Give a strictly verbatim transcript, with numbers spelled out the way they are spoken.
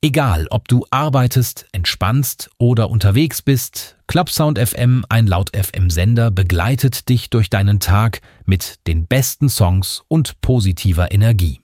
Egal, ob du arbeitest, entspannst oder unterwegs bist, Clubsound F M, ein Laut-F M-Sender, begleitet dich durch deinen Tag mit den besten Songs und positiver Energie.